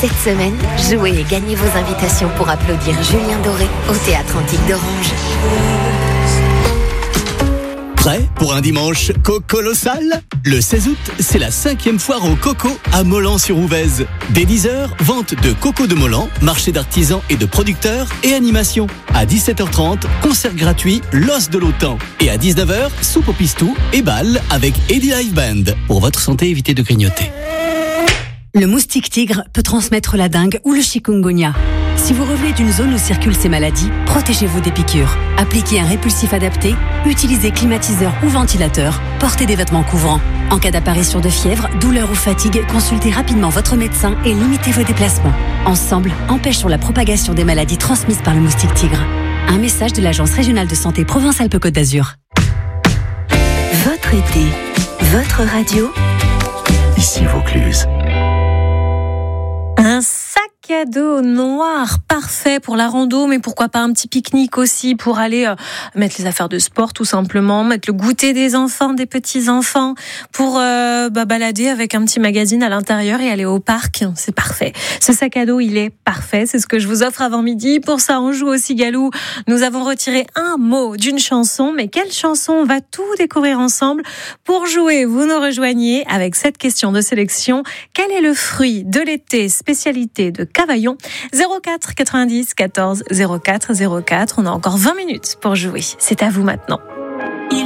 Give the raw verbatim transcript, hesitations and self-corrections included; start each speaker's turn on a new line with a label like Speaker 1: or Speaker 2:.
Speaker 1: Cette semaine, jouez et gagnez vos invitations pour applaudir Julien Doré au Théâtre Antique d'Orange.
Speaker 2: Prêt pour un dimanche cocolossal ? Le seize août, c'est la cinquième foire au coco à Molan-sur-Ouvèze. Dès dix heures, vente de coco de Molan, marché d'artisans et de producteurs et animation. À dix-sept heures trente, concert gratuit L'Os de l'Autan. Et à dix-neuf heures, soupe au pistou et bal avec Eddie Live Band. Pour votre santé, évitez de grignoter.
Speaker 3: Le moustique tigre peut transmettre la dengue ou le chikungunya. Si vous revenez d'une zone où circulent ces maladies, protégez-vous des piqûres. Appliquez un répulsif adapté, utilisez climatiseur ou ventilateur, portez des vêtements couvrants. En cas d'apparition de fièvre, douleur ou fatigue, consultez rapidement votre médecin et limitez vos déplacements. Ensemble, empêchons la propagation des maladies transmises par le moustique tigre. Un message de l'Agence régionale de santé Provence-Alpes-Côte d'Azur.
Speaker 1: Votre été, votre radio.
Speaker 2: Ici Vaucluse.
Speaker 4: Un sac à dos noir parfait pour la rando, mais pourquoi pas un petit pique-nique aussi pour aller euh, mettre les affaires de sport tout simplement, mettre le goûter des enfants, des petits-enfants, pour euh, bah, balader avec un petit magazine à l'intérieur et aller au parc. C'est parfait. Ce sac à dos, il est parfait. C'est ce que je vous offre avant midi. Pour ça, on joue au Cigalou. Nous avons retiré un mot d'une chanson, mais quelle chanson? On va tout découvrir ensemble. Pour jouer, vous nous rejoignez avec cette question de sélection. Quel est le fruit de l'été, spécialité de Cavaillon? Zéro quatre quatre-vingt-dix quatorze zéro quatre zéro quatre. On a encore vingt minutes pour jouer. C'est à vous maintenant.